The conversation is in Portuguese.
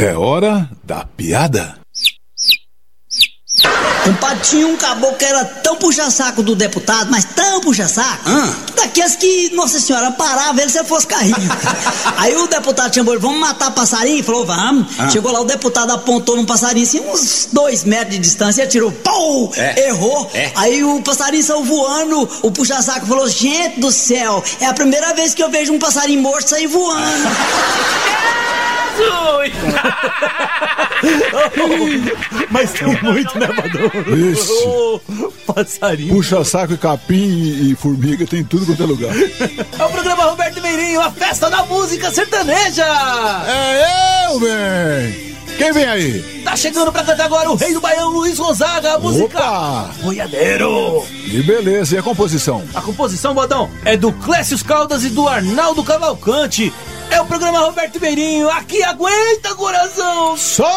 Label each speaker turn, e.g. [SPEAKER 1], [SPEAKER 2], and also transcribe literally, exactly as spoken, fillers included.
[SPEAKER 1] É hora da piada.
[SPEAKER 2] Compadre, tinha um caboclo que era tão puxa-saco do deputado, mas tão puxa-saco,
[SPEAKER 3] ah.
[SPEAKER 2] daqueles que, Nossa Senhora, parava ele se ele fosse carrinho. Aí o deputado chamou ele, vamos matar passarinho? Ele falou, vamos.
[SPEAKER 3] Ah.
[SPEAKER 2] Chegou lá, o deputado apontou num passarinho assim, uns dois metros de distância, e atirou, pau!
[SPEAKER 3] É.
[SPEAKER 2] Errou.
[SPEAKER 3] É.
[SPEAKER 2] Aí o passarinho saiu voando, o puxa-saco falou, gente do céu, é a primeira vez que eu vejo um passarinho morto sair voando.
[SPEAKER 4] Mas tem muito, né, Badão?
[SPEAKER 1] Isso.
[SPEAKER 4] Oh, passarinho.
[SPEAKER 1] Puxa saco e capim e, e formiga, tem tudo quanto é lugar.
[SPEAKER 4] É o programa Roberto Meirinho, a festa da música sertaneja.
[SPEAKER 1] É eu, bem. Quem vem aí?
[SPEAKER 4] Tá chegando pra cantar agora o rei do Baião, Luiz Gonzaga, a música
[SPEAKER 1] Opa!
[SPEAKER 4] Boiadeiro.
[SPEAKER 1] Que beleza, e a composição?
[SPEAKER 4] A composição, Badão, é do Clécio Caldas e do Arnaldo Cavalcante. É o programa Roberto Meirinho, aqui aguenta, coração.
[SPEAKER 1] Só